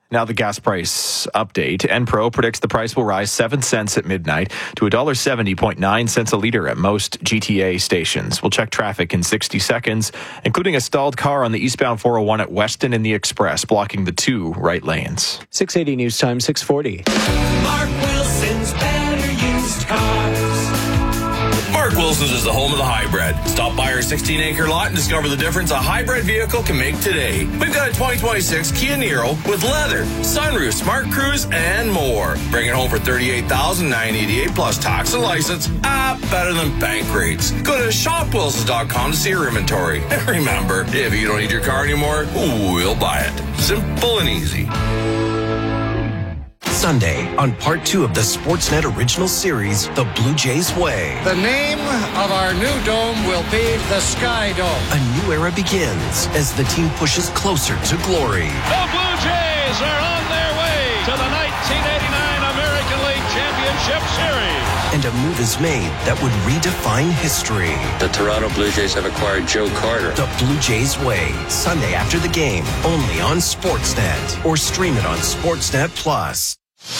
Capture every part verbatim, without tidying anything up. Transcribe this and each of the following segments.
Now the gas price update. Enpro predicts the price will rise seven cents at midnight to one dollar seventy point nine cents a litre at most G T A stations. We'll check traffic in sixty seconds, including a stalled car on the eastbound four oh one at Weston and the Express, blocking the two right lanes. six eighty News Time, six forty. Mark Wilson's Better Used Cars. Mark Wilson's is the home of the hybrid. Stop by our sixteen acre lot and discover the difference a hybrid vehicle can make today. We've got a twenty twenty-six Kia Niro with leather, sunroof, smart cruise, and more. Bring it home for thirty-eight thousand nine hundred eighty-eight dollars plus tax and license. Ah, better than bank rates. Go to shop wilsons dot com to see your inventory. And remember, if you don't need your car anymore, we'll buy it. Simple and easy. Sunday on part two of the Sportsnet original series, The Blue Jays Way. The name of our new dome will be the Sky Dome. A new era begins as the team pushes closer to glory. The Blue Jays are on their way to the nineteen eighty-nine American League Championship Series. And a move is made that would redefine history. The Toronto Blue Jays have acquired Joe Carter. The Blue Jays Way, Sunday after the game, only on Sportsnet. Or stream it on Sportsnet Plus.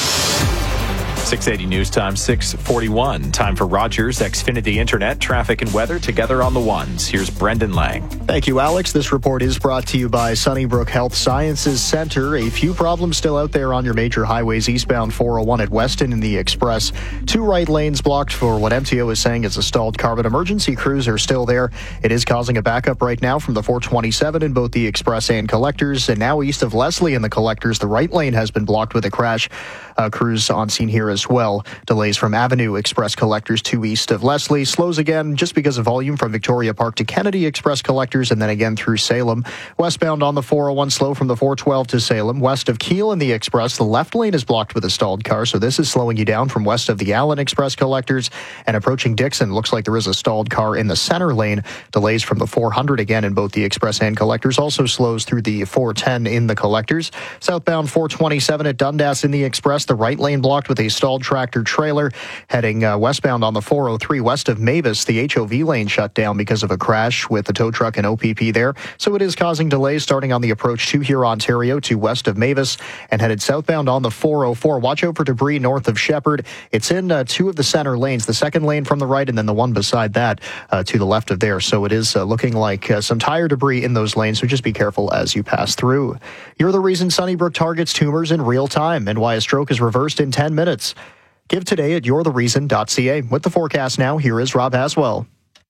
six eighty News Time, six forty-one. Time for Rogers Xfinity Internet, traffic and weather together on the ones. Here's Brendan Lang. Thank you, Alex. This report is brought to you by Sunnybrook Health Sciences Center. A few problems still out there on your major highways. Eastbound four oh one at Weston in the Express. Two right lanes blocked for what M T O is saying is a stalled car, but emergency crews are still there. It is causing a backup right now from the four twenty-seven in both the Express and Collectors. And now east of Leslie in the Collectors, the right lane has been blocked with a crash. Uh, crews on scene here as well. Delays from Avenue Express Collectors to east of Leslie. Slows again just because of volume from Victoria Park to Kennedy Express Collectors and then again through Salem. Westbound on the four oh one slow from the four twelve to Salem. West of Keele in the Express, the left lane is blocked with a stalled car, so this is slowing you down from west of the Allen Express Collectors and approaching Dixon. Looks like there is a stalled car in the center lane. Delays from the four hundred again in both the Express and Collectors. Also slows through the four ten in the Collectors. Southbound four twenty-seven at Dundas in the Express. The right lane blocked with a stalled tractor trailer. Heading uh, westbound on the four oh three west of Mavis, the H O V lane shut down because of a crash with the tow truck and O P P there. So it is causing delays starting on the approach to Huron, Ontario to west of Mavis and headed southbound on the four oh four. Watch out for debris north of Shepherd. It's in uh, two of the center lanes, the second lane from the right and then the one beside that uh, to the left of there. So it is uh, looking like uh, some tire debris in those lanes, so just be careful as you pass through. You're the reason Sunnybrook targets tumors in real time and why a stroke is reversed in ten minutes. Give today at you're the reason dot c a. With the forecast now, here is Rob Haswell.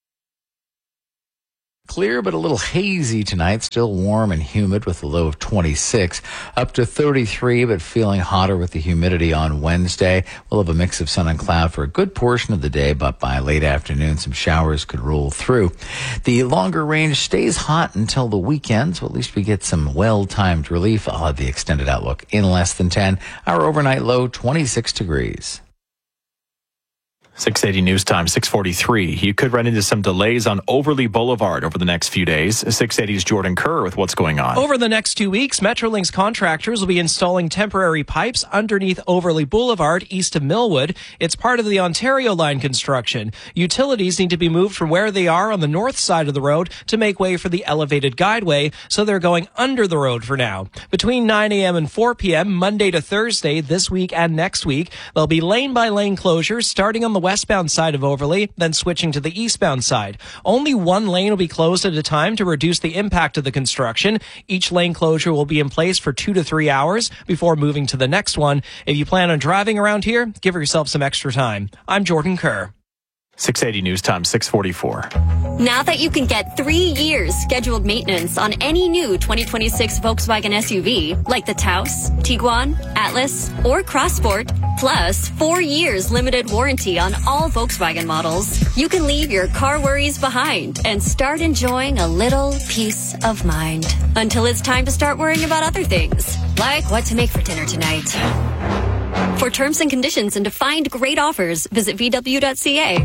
Clear but a little hazy tonight. Still warm and humid with a low of twenty-six. Up to thirty-three, but feeling hotter with the humidity on Wednesday. We'll have a mix of sun and cloud for a good portion of the day, but by late afternoon, some showers could roll through. The longer range stays hot until the weekend, so at least we get some well-timed relief. I'll have the extended outlook in less than ten. Our overnight low, twenty-six degrees. six eighty News Time, six forty-three. You could run into some delays on Overley Boulevard over the next few days. six eighty's Jordan Kerr with what's going on. Over the next two weeks, Metrolinx contractors will be installing temporary pipes underneath Overley Boulevard east of Millwood. It's part of the Ontario Line construction. Utilities need to be moved from where they are on the north side of the road to make way for the elevated guideway, so they're going under the road for now. Between nine a.m. and four p.m., Monday to Thursday, this week and next week, there'll be lane-by-lane closures starting on the westbound side of Overley, then switching to the eastbound side. Only one lane will be closed at a time to reduce the impact of the construction. Each lane closure will be in place for two to three hours before moving to the next one. If you plan on driving around here, give yourself some extra time. I'm Jordan Kerr. six eighty News Time, six forty-four. Now that you can get three years scheduled maintenance on any new twenty twenty-six Volkswagen S U V, like the Taos, Tiguan, Atlas, or Crossport, plus four years limited warranty on all Volkswagen models, you can leave your car worries behind and start enjoying a little peace of mind. Until it's time to start worrying about other things, like what to make for dinner tonight. For terms and conditions and to find great offers, visit v w dot c a.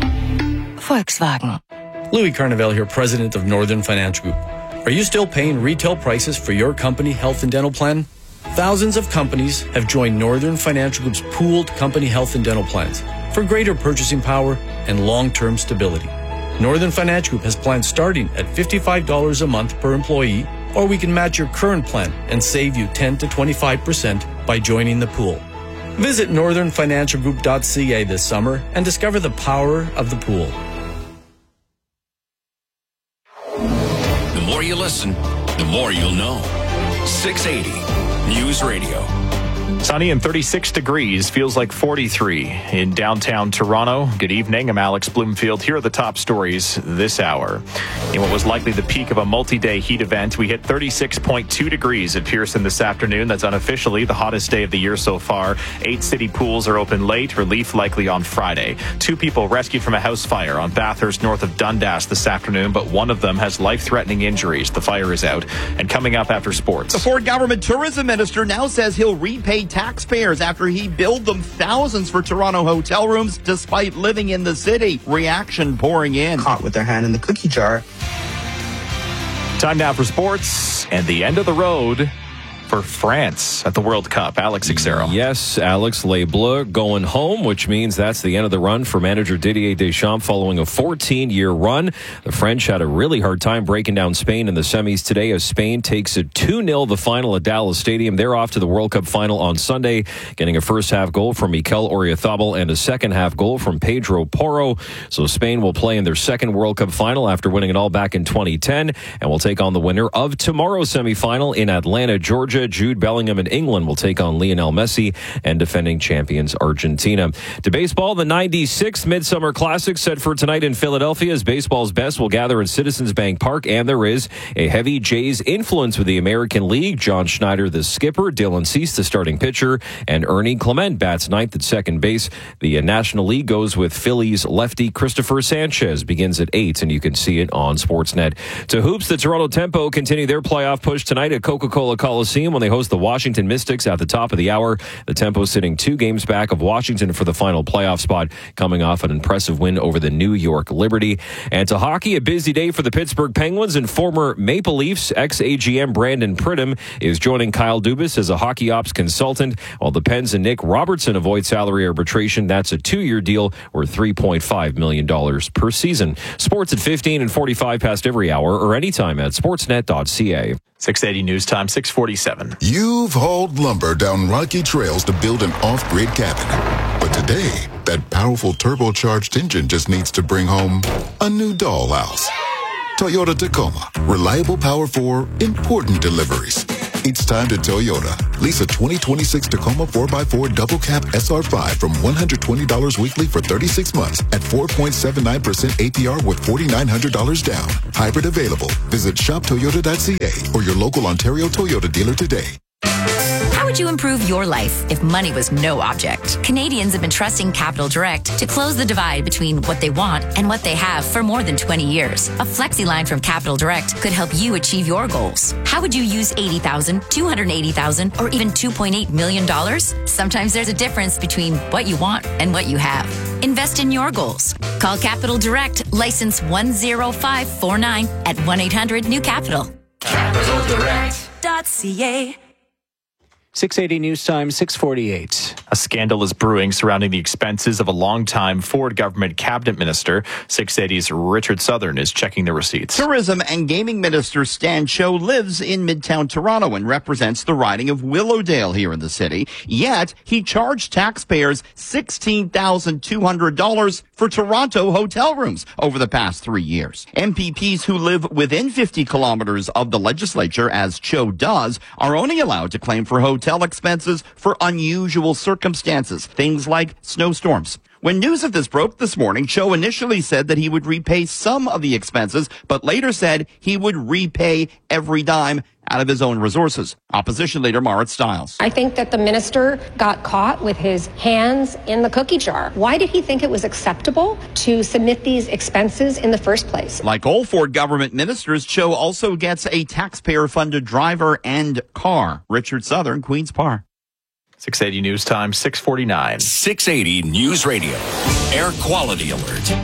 Volkswagen. Louis Carnevale here, president of Northern Financial Group. Are you still paying retail prices for your company health and dental plan? Thousands of companies have joined Northern Financial Group's pooled company health and dental plans for greater purchasing power and long-term stability. Northern Financial Group has plans starting at fifty-five dollars a month per employee Or we can match your current plan and save you ten to twenty-five percent by joining the pool. Visit northern financial group dot c a this summer and discover the power of the pool. The more you listen, the more you'll know. six eighty News Radio. Sunny and thirty-six degrees, feels like forty-three in downtown Toronto. Good evening, I'm Alex Bloomfield. Here are the top stories this hour. In what was likely the peak of a multi-day heat event, we hit thirty-six point two degrees at Pearson this afternoon. That's unofficially the hottest day of the year so far. Eight city pools are open late, relief likely on Friday. Two people rescued from a house fire on Bathurst north of Dundas this afternoon, but one of them has life-threatening injuries. The fire is out. And coming up after sports. The Ford government tourism minister now says he'll repay taxpayers after he billed them thousands for Toronto hotel rooms despite living in the city. Reaction pouring in. Caught with their hand in the cookie jar. Time now for sports and the end of the road for France at the World Cup. Alex Xero. Yes, Alex Les Bleus going home, which means that's the end of the run for manager Didier Deschamps following a fourteen-year run. The French had a really hard time breaking down Spain in the semis today as Spain takes a two nil the final at Dallas Stadium. They're off to the World Cup final on Sunday, getting a first-half goal from Mikel Oyarzabal and a second-half goal from Pedro Porro. So Spain will play in their second World Cup final after winning it all back in twenty ten, and will take on the winner of tomorrow's semifinal in Atlanta, Georgia. Jude Bellingham in England will take on Lionel Messi and defending champions Argentina. To baseball, the ninety-sixth Midsummer Classic set for tonight in Philadelphia as baseball's best will gather at Citizens Bank Park, and there is a heavy Jays influence with the American League. John Schneider, the skipper, Dylan Cease, the starting pitcher, and Ernie Clement bats ninth at second base. The National League goes with Phillies lefty Christopher Sanchez, begins at eight, and you can see it on Sportsnet. To hoops, the Toronto Tempo continue their playoff push tonight at Coca-Cola Coliseum when they host the Washington Mystics at the top of the hour. The Tempo sitting two games back of Washington for the final playoff spot, coming off an impressive win over the New York Liberty. And to hockey, a busy day for the Pittsburgh Penguins, and former Maple Leafs ex-A G M Brandon Pridham is joining Kyle Dubas as a hockey ops consultant, while the Pens and Nick Robertson avoid salary arbitration. That's a two-year deal worth three point five million dollars per season. Sports at fifteen and forty-five past every hour or anytime at sportsnet dot c a. six eighty News Time, six forty-seven. You've hauled lumber down rocky trails to build an off-grid cabin. But today, that powerful turbocharged engine just needs to bring home a new dollhouse. Toyota Tacoma. Reliable power for important deliveries. It's time to Toyota. Lease a twenty twenty-six Tacoma four by four double cab S R five from one hundred twenty dollars weekly for thirty-six months at four point seven nine percent A P R with four thousand nine hundred dollars down. Hybrid available. Visit shop toyota dot c a or your local Ontario Toyota dealer today. How would you improve your life if money was no object? Canadians have been trusting Capital Direct to close the divide between what they want and what they have for more than twenty years. A flexi line from Capital Direct could help you achieve your goals. How would you use eighty thousand dollars, two hundred eighty thousand dollars, or even two point eight million dollars? Sometimes there's a difference between what you want and what you have. Invest in your goals. Call Capital Direct, license one zero five four nine at one eight hundred new capital. capital direct dot c a. six eighty News Time, six forty-eight. A scandal is brewing surrounding the expenses of a longtime Ford government cabinet minister. six eighty's Richard Southern is checking the receipts. Tourism and Gaming Minister Stan Cho lives in Midtown Toronto and represents the riding of Willowdale here in the city. Yet, he charged taxpayers sixteen thousand two hundred dollars for Toronto hotel rooms over the past three years. M P Ps who live within fifty kilometers of the legislature, as Cho does, are only allowed to claim for hotel expenses for unusual circumstances, things like snowstorms. When news of this broke this morning, Cho initially said that he would repay some of the expenses, but later said he would repay every dime out of his own resources. Opposition leader Marit Stiles. I think that the minister got caught with his hands in the cookie jar. Why did he think it was acceptable to submit these expenses in the first place? Like all Ford government ministers, Cho also gets a taxpayer-funded driver and car. Richard Southern, Queen's Park. six eighty News Time, six forty-nine. six eighty News Radio. Air quality alert.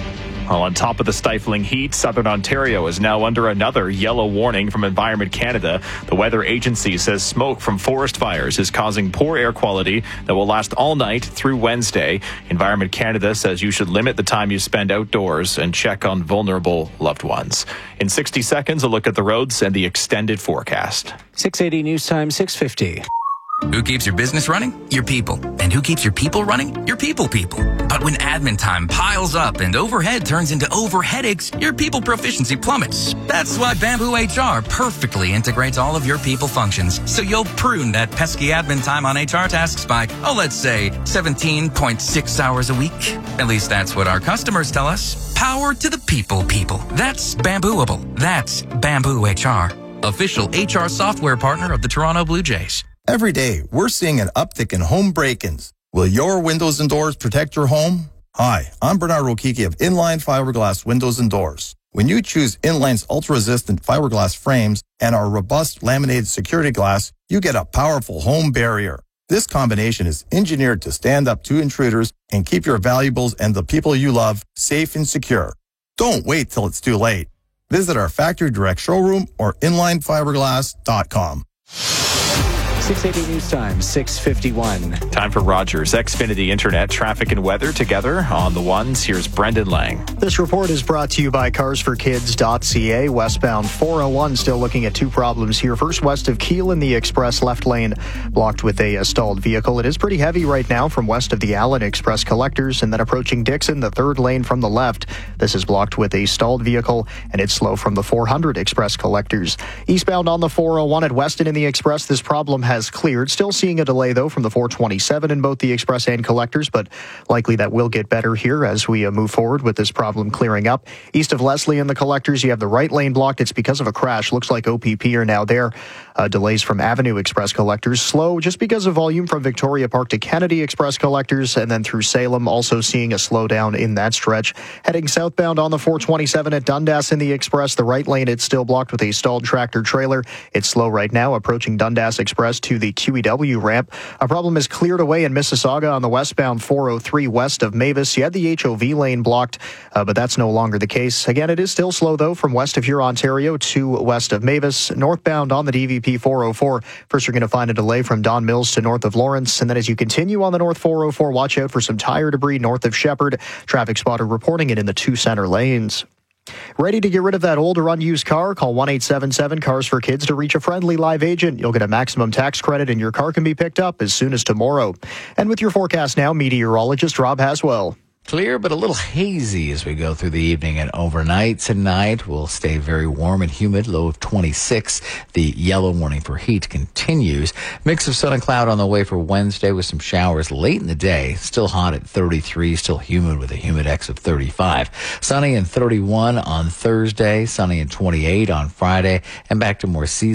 Well, on top of the stifling heat, southern Ontario is now under another yellow warning from Environment Canada. The weather agency says smoke from forest fires is causing poor air quality that will last all night through Wednesday. Environment Canada says you should limit the time you spend outdoors and check on vulnerable loved ones. In sixty seconds, a look at the roads and the extended forecast. six eighty News Time, six fifty. Who keeps your business running? Your people. And who keeps your people running? Your people people. But when admin time piles up and overhead turns into over headaches, your people proficiency plummets. That's why Bamboo H R perfectly integrates all of your people functions. So you'll prune that pesky admin time on H R tasks by, oh, let's say seventeen point six hours a week. At least that's what our customers tell us. Power to the people people. That's Bambooable. That's Bamboo H R. Official H R software partner of the Toronto Blue Jays. Every day, we're seeing an uptick in home break-ins. Will your windows and doors protect your home? Hi, I'm Bernard Rokiki of Inline Fiberglass Windows and Doors. When you choose Inline's ultra-resistant fiberglass frames and our robust laminated security glass, you get a powerful home barrier. This combination is engineered to stand up to intruders and keep your valuables and the people you love safe and secure. Don't wait till it's too late. Visit our factory direct showroom or inline fiberglass dot com. six eighty News Time, six fifty-one. Time for Rogers Xfinity Internet traffic and weather together on the ones. Here's Brendan Lang. This report is brought to you by cars for kids dot c a. Westbound four oh one still looking at two problems here. First, west of Keele in the express left lane blocked with a, a stalled vehicle. It is pretty heavy right now from west of the Allen Express collectors, and then approaching Dixon, the third lane from the left. This is blocked with a stalled vehicle, and it's slow from the four hundred Express collectors. Eastbound on the four oh one at Weston in the express, this problem has has cleared. Still seeing a delay, though, from the four twenty-seven in both the express and collectors, but likely that will get better here as we uh, move forward with this problem clearing up. East of Leslie in the collectors, you have the right lane blocked. It's because of a crash. Looks like O P P are now there. Uh, delays from Avenue Express collectors. Slow just because of volume from Victoria Park to Kennedy Express collectors, and then through Salem, also seeing a slowdown in that stretch. Heading southbound on the four twenty-seven at Dundas in the express, the right lane, it's still blocked with a stalled tractor trailer. It's slow right now, approaching Dundas Express to the Q E W ramp. A problem is cleared away in Mississauga on the westbound four oh three west of Mavis. You had the H O V lane blocked, uh, but that's no longer the case. Again, it is still slow, though, from west of Huron, Ontario to west of Mavis. Northbound on the D V P four oh four. First, you're going to find a delay from Don Mills to north of Lawrence, and then as you continue on the north four oh four, watch out for some tire debris north of Shepherd. Traffic spotter reporting it in the two center lanes. Ready to get rid of that old or unused car? Call one eight seven seven Cars for Kids to reach a friendly live agent. You'll get a maximum tax credit and your car can be picked up as soon as tomorrow. And with your forecast now, meteorologist Rob Haswell. Clear, but a little hazy as we go through the evening and overnight. Tonight will stay very warm and humid, low of twenty-six. The yellow warning for heat continues. Mix of sun and cloud on the way for Wednesday with some showers late in the day. Still hot at thirty-three, still humid with a humidex of thirty-five. Sunny and thirty-one on Thursday, sunny and twenty-eight on Friday, and back to more seasonal